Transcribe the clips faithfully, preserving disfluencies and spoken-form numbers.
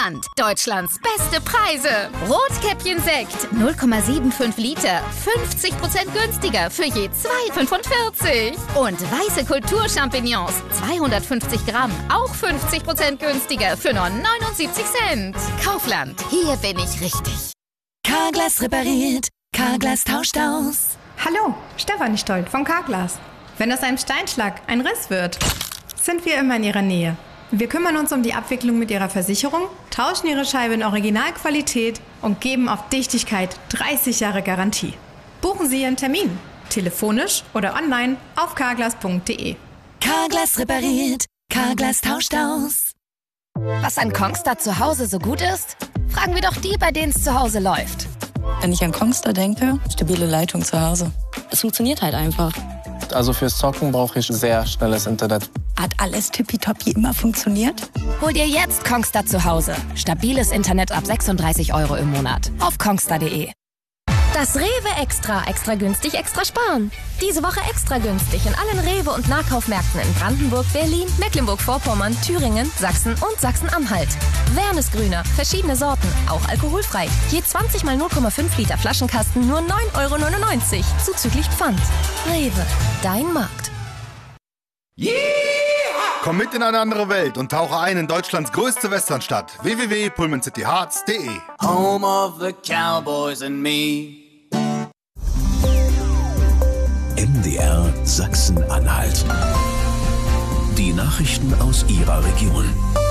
Pfand. Deutschlands beste Preise. Rotkäppchen Sekt, null Komma fünfundsiebzig Liter, fünfzig Prozent günstiger für je zwei Komma fünfundvierzig. Und weiße Kulturchampignons, zweihundertfünfzig Gramm, auch fünfzig Prozent günstiger für nur neunundsiebzig Cent. Kaufland, hier bin ich richtig. Carglass repariert, Carglass tauscht aus. Hallo, Stefanie Stolt von Carglass. Wenn aus einem Steinschlag ein Riss wird, sind wir immer in Ihrer Nähe. Wir kümmern uns um die Abwicklung mit Ihrer Versicherung, tauschen Ihre Scheibe in Originalqualität und geben auf Dichtigkeit dreißig Jahre Garantie. Buchen Sie Ihren Termin, telefonisch oder online auf carglass punkt de. Carglass repariert, Carglass tauscht aus. Was an Kongstar zu Hause so gut ist? Fragen wir doch die, bei denen es zu Hause läuft. Wenn ich an Kongstar denke, stabile Leitung zu Hause. Es funktioniert halt einfach. Also fürs Zocken brauche ich sehr schnelles Internet. Hat alles tippitoppi immer funktioniert? Hol dir jetzt Kongstar zu Hause. Stabiles Internet ab sechsunddreißig Euro im Monat. Auf kongstar punkt de. Das Rewe Extra. Extra günstig, extra sparen. Diese Woche extra günstig in allen Rewe- und Nahkaufmärkten in Brandenburg, Berlin, Mecklenburg-Vorpommern, Thüringen, Sachsen und Sachsen-Anhalt. Wernesgrüner, verschiedene Sorten, auch alkoholfrei. Je zwanzig mal null Komma fünf Liter Flaschenkasten nur neun Euro neunundneunzig, zuzüglich Pfand. Rewe, dein Markt. Yeah! Komm mit in eine andere Welt und tauche ein in Deutschlands größte Westernstadt. w w w punkt pullman city hearts punkt de. Home of the Cowboys and me. M D R Sachsen-Anhalt. Die Nachrichten aus Ihrer Region.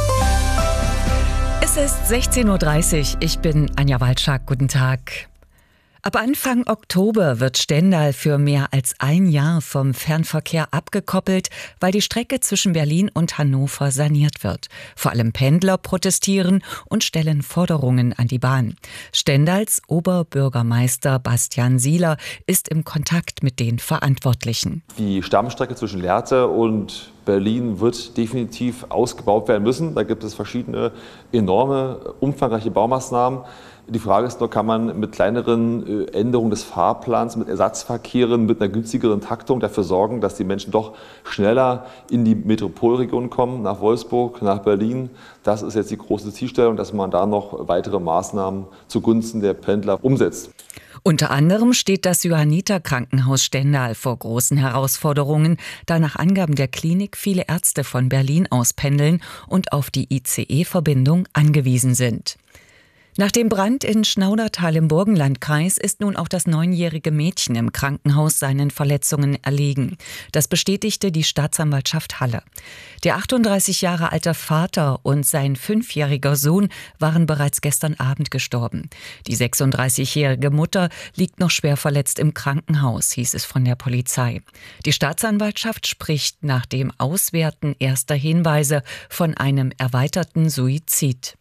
Es ist sechzehn Uhr dreißig. Ich bin Anja Walczak. Guten Tag. Ab Anfang Oktober wird Stendal für mehr als ein Jahr vom Fernverkehr abgekoppelt, weil die Strecke zwischen Berlin und Hannover saniert wird. Vor allem Pendler protestieren und stellen Forderungen an die Bahn. Stendals Oberbürgermeister Bastian Sieler ist im Kontakt mit den Verantwortlichen. Die Stammstrecke zwischen Lehrte und Berlin wird definitiv ausgebaut werden müssen. Da gibt es verschiedene enorme, umfangreiche Baumaßnahmen. Die Frage ist nur, kann man mit kleineren Änderungen des Fahrplans, mit Ersatzverkehren, mit einer günstigeren Taktung dafür sorgen, dass die Menschen doch schneller in die Metropolregion kommen, nach Wolfsburg, nach Berlin. Das ist jetzt die große Zielstellung, dass man da noch weitere Maßnahmen zugunsten der Pendler umsetzt. Unter anderem steht das Johanniter-Krankenhaus Stendal vor großen Herausforderungen, da nach Angaben der Klinik viele Ärzte von Berlin aus pendeln und auf die I C E-Verbindung angewiesen sind. Nach dem Brand in Schnaudertal im Burgenlandkreis ist nun auch das neunjährige Mädchen im Krankenhaus seinen Verletzungen erlegen. Das bestätigte die Staatsanwaltschaft Halle. Der achtunddreißig Jahre alte Vater und sein fünfjähriger Sohn waren bereits gestern Abend gestorben. Die sechsunddreißigjährige Mutter liegt noch schwer verletzt im Krankenhaus, hieß es von der Polizei. Die Staatsanwaltschaft spricht nach dem Auswerten erster Hinweise von einem erweiterten Suizid.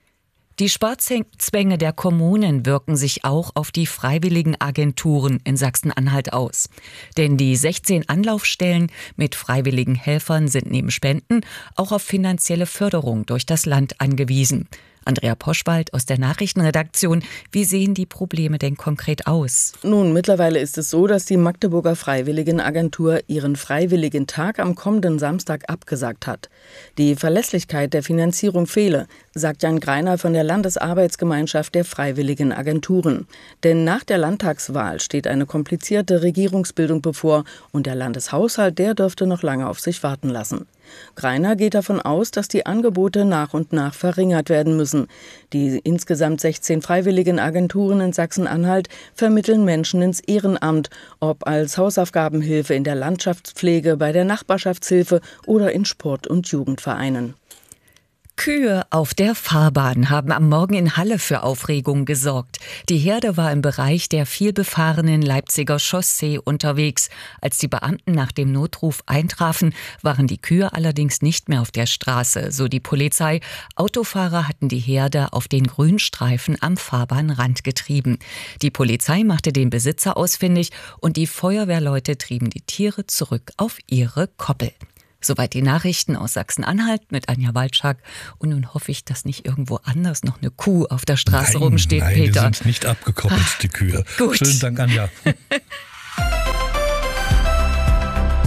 Die Sparzwänge der Kommunen wirken sich auch auf die freiwilligen Agenturen in Sachsen-Anhalt aus. Denn die sechzehn Anlaufstellen mit freiwilligen Helfern sind neben Spenden auch auf finanzielle Förderung durch das Land angewiesen. Andrea Poschwald aus der Nachrichtenredaktion. Wie sehen die Probleme denn konkret aus? Nun, mittlerweile ist es so, dass die Magdeburger Freiwilligenagentur ihren Freiwilligen Tag am kommenden Samstag abgesagt hat. Die Verlässlichkeit der Finanzierung fehle, sagt Jan Greiner von der Landesarbeitsgemeinschaft der Freiwilligen Agenturen. Denn nach der Landtagswahl steht eine komplizierte Regierungsbildung bevor und der Landeshaushalt, der dürfte noch lange auf sich warten lassen. Greiner geht davon aus, dass die Angebote nach und nach verringert werden müssen. Die insgesamt sechzehn Freiwilligenagenturen in Sachsen-Anhalt vermitteln Menschen ins Ehrenamt, ob als Hausaufgabenhilfe in der Landschaftspflege, bei der Nachbarschaftshilfe oder in Sport- und Jugendvereinen. Kühe auf der Fahrbahn haben am Morgen in Halle für Aufregung gesorgt. Die Herde war im Bereich der vielbefahrenen Leipziger Chaussee unterwegs. Als die Beamten nach dem Notruf eintrafen, waren die Kühe allerdings nicht mehr auf der Straße, so die Polizei. Autofahrer hatten die Herde auf den Grünstreifen am Fahrbahnrand getrieben. Die Polizei machte den Besitzer ausfindig und die Feuerwehrleute trieben die Tiere zurück auf ihre Koppel. Soweit die Nachrichten aus Sachsen-Anhalt mit Anja Walczak. Und nun hoffe ich, dass nicht irgendwo anders noch eine Kuh auf der Straße nein, rumsteht, nein, Peter. Nein, die sind nicht abgekoppelt, Ach, die Kühe. Gut. Schönen Dank, Anja.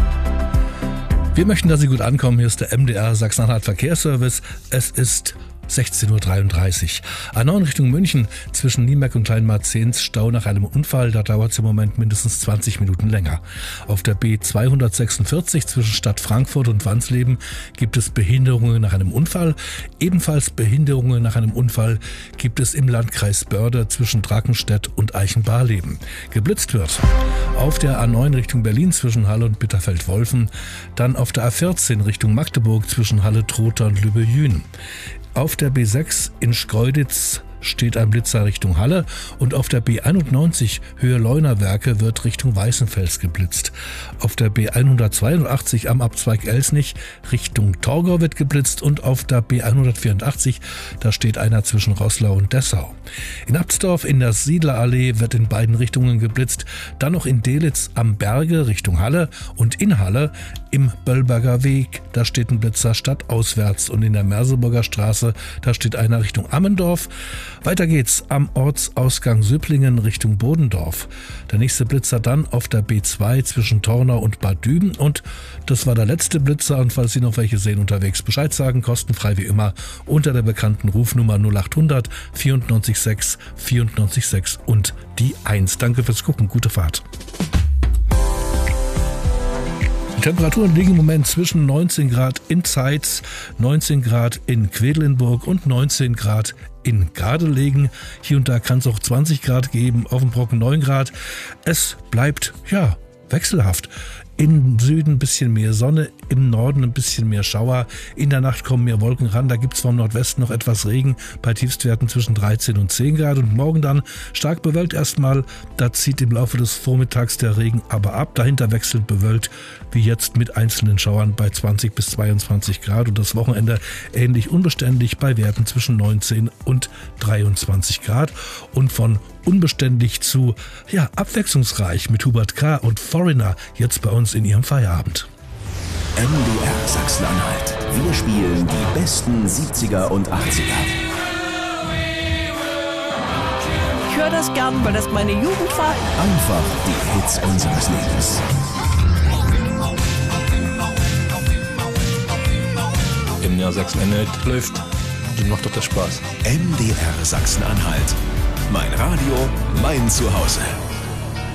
Wir möchten, dass Sie gut ankommen. Hier ist der M D R Sachsen-Anhalt Verkehrsservice. Es ist sechzehn Uhr dreiunddreißig. A neun Richtung München zwischen Nienberg und Kleinmarzens Stau nach einem Unfall. Da dauert es im Moment mindestens zwanzig Minuten länger. Auf der B zweihundertsechsundvierzig zwischen Stadt Frankfurt und Wansleben gibt es Behinderungen nach einem Unfall. Ebenfalls Behinderungen nach einem Unfall gibt es im Landkreis Börde zwischen Drackenstedt und Eichenbarleben. Geblitzt wird auf der A neun Richtung Berlin zwischen Halle und Bitterfeld-Wolfen, dann auf der A vierzehn Richtung Magdeburg zwischen Halle-Trotha und Lübbe-Jüen. Auf der B sechs in Schkeuditz steht ein Blitzer Richtung Halle und auf der B einundneunzig Höhe Leunawerke wird Richtung Weißenfels geblitzt. Auf der B hundertzweiundachtzig am Abzweig Elsnich Richtung Torgau wird geblitzt und auf der B hundertvierundachtzig, da steht einer zwischen Roßlau und Dessau. In Absdorf in der Siedlerallee wird in beiden Richtungen geblitzt, dann noch in Delitzsch am Berge Richtung Halle und in Halle im Böllberger Weg, da steht ein Blitzer stadtauswärts und in der Merseburger Straße, da steht einer Richtung Ammendorf. Weiter geht's am Ortsausgang Süpplingen Richtung Bodendorf. Der nächste Blitzer dann auf der B zwei zwischen Tornau und Bad Düben und das war der letzte Blitzer und falls Sie noch welche sehen unterwegs, Bescheid sagen, kostenfrei wie immer unter der bekannten Rufnummer null achthundert vierundneunzig sechs vierundneunzig sechs und die eins. Danke fürs Gucken, gute Fahrt. Die Temperaturen liegen im Moment zwischen neunzehn Grad in Zeitz, neunzehn Grad in Quedlinburg und neunzehn Grad in Gardelegen. Hier und da kann es auch zwanzig Grad geben, auf dem Brocken neun Grad. Es bleibt, ja, wechselhaft. Im Süden ein bisschen mehr Sonne, im Norden ein bisschen mehr Schauer. In der Nacht kommen mehr Wolken ran, da gibt es vom Nordwesten noch etwas Regen bei Tiefstwerten zwischen dreizehn und zehn Grad. Und morgen dann stark bewölkt erstmal, da zieht im Laufe des Vormittags der Regen aber ab. Dahinter wechselnd bewölkt, wie jetzt mit einzelnen Schauern bei zwanzig bis zweiundzwanzig Grad. Und das Wochenende ähnlich unbeständig bei Werten zwischen neunzehn und dreiundzwanzig Grad. Und von unbeständig zu, ja, abwechslungsreich mit Hubert K. und Foreigner jetzt bei uns in ihrem Feierabend. M D R Sachsen-Anhalt. Wir spielen die besten siebziger und achtziger. Ich höre das gern, weil das meine Jugend war. Einfach die Hits unseres Lebens. M D R Sachsen-Anhalt läuft. Dann macht doch das Spaß. M D R Sachsen-Anhalt. Mein Radio, mein Zuhause.